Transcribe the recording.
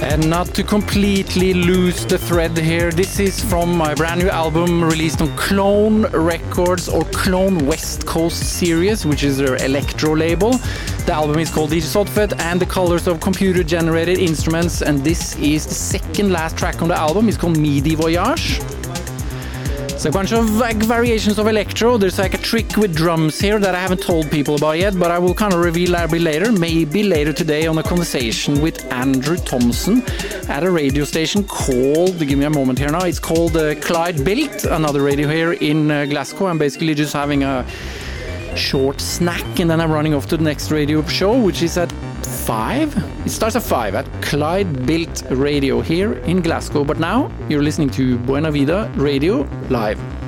And not to completely lose the thread here, this is from my brand new album released on Clone Records or Clone West Coast series, which is their electro label. The album is called DJ Sotfet and the Colors of Computer Generated Instruments, and this is the second last track on the album. It's called Midi Voyage. It's a bunch of variations of electro. There's like a trick with drums here that I haven't told people about yet, but I will kind of reveal a bit later, maybe later today on a conversation with Andrew Thompson at a radio station called, give me a moment here now, it's called Clyde Built, another radio here in Glasgow. I'm basically just having a short snack and then I'm running off to the next radio show, which is at 5. It starts at 5 at Clyde Built Radio here in Glasgow. But now you're listening to Buena Vida Radio live.